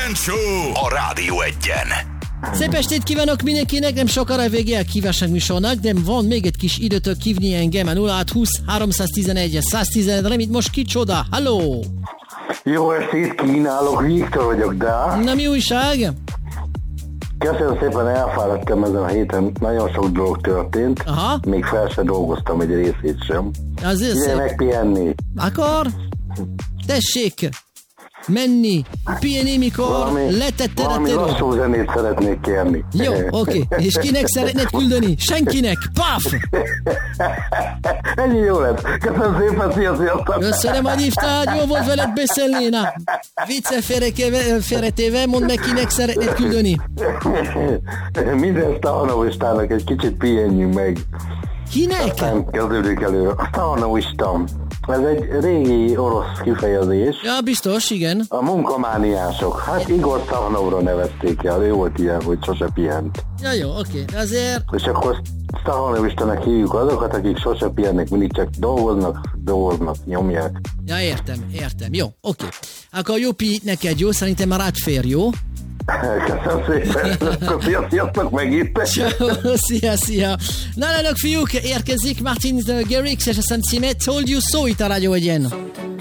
Kejfel Show a Rádió Egyen. Szép estét kívánok mindenkinek, nem sokára vége a kívánság műsornak, de van még egy kis időtől hívni engem, 0620 311 110, remít most kicsoda, halló! Jó estét kínálok, Viktor vagyok, de... Na mi újság? Köszönöm szépen, elfáradtam ezen a héten, nagyon sok dolog történt, Aha. Még fel sem dolgoztam egy részét sem. Azért Ide szép. megpihenni. Akkor tessék menni, pihenni, mikor letetted a valami terület. lassú zenét szeretnék kérni. Jó, oké. És kinek szeretnéd küldeni? Senkinek. Paf! Ennyi jó lett. Köszönöm szépen, sziasztok! Köszönöm, hogy hívtál, jó volt veled beszélni. Na, vicce félretéve, mondd meg, kinek szeretnéd küldeni. Minden Stahanovistának egy kicsit pihenjünk meg. Kinek? Nem kezdődik elő. A Stahanovista. Ez egy régi orosz kifejezés. Ja, biztos, igen. A munkamániások. Hát Igor Stahanovra nevezték el. Ő volt ilyen, hogy sose pihent. Ja, jó, oké. De azért... És akkor Stahanovistanak hívjuk azokat, akik sose pihennek, mindig csak dolgoznak, nyomják. Ja, értem. Jó, oké. Akkor jó pihenni neked, jó? Szerintem már átfér, jó? Köszönöm szépen. Sziasztok megint. Szia. Na, fiúk, érkezik Martin Garrix, és a Szent Címet Told You So itt a Rádió Egyen.